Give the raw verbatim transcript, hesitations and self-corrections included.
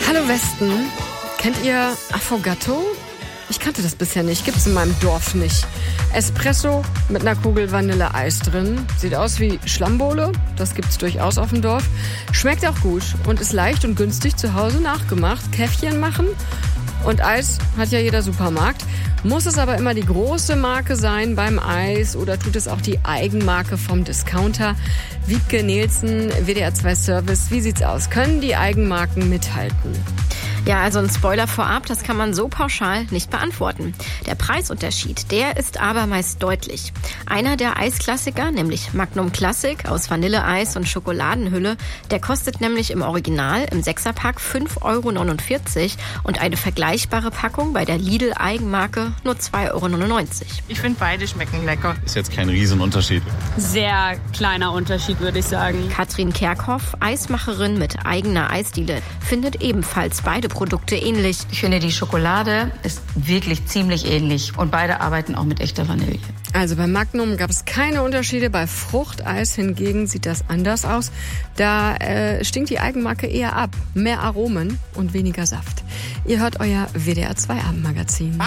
Hallo Westen, kennt ihr Affogato? Ich kannte das bisher nicht, gibt's in meinem Dorf nicht. Espresso mit einer Kugel Vanilleeis drin. Sieht aus wie Schlammbohle, das gibt's durchaus auf dem Dorf. Schmeckt auch gut und ist leicht und günstig zu Hause nachgemacht. Käffchen machen und Eis hat ja jeder Supermarkt. Muss es aber immer die große Marke sein beim Eis oder tut es auch die Eigenmarke vom Discounter? Wiebke Nielsen, W D R zwei Service, wie sieht's aus? Können die Eigenmarken mithalten? Ja, also ein Spoiler vorab, das kann man so pauschal nicht beantworten. Der Preisunterschied, der ist aber meist deutlich. Einer der Eisklassiker, nämlich Magnum Classic aus Vanilleeis und Schokoladenhülle, der kostet nämlich im Original im Sechserpack fünf Euro neunundvierzig und eine vergleichbare Packung bei der Lidl-Eigenmarke nur zwei Euro neunundneunzig. Ich finde, beide schmecken lecker. Ist jetzt kein Riesenunterschied. Sehr kleiner Unterschied, würde ich sagen. Katrin Kerkhoff, Eismacherin mit eigener Eisdiele, findet ebenfalls beide Produkte ähnlich. Ich finde, die Schokolade ist wirklich ziemlich ähnlich und beide arbeiten auch mit echter Vanille. Also bei Magnum gab es keine Unterschiede, bei Fruchteis hingegen sieht das anders aus. Da äh, stinkt die Eigenmarke eher ab. Mehr Aromen und weniger Saft. Ihr hört euer W D R zwei Abendmagazin.